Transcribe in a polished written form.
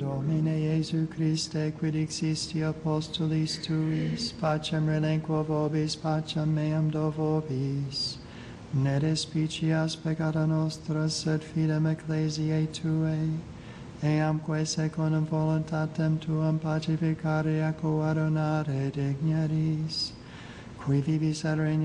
Domine Iesu Christe, quid existi apostolis tuis, pacem relinquo vobis, pacem meam do vobis. Ne despicias peccata nostra, sed fidem ecclesiae Tuae, eamque secundum voluntatem Tuam pacificare ac coadunare digneris, qui vivis et regnas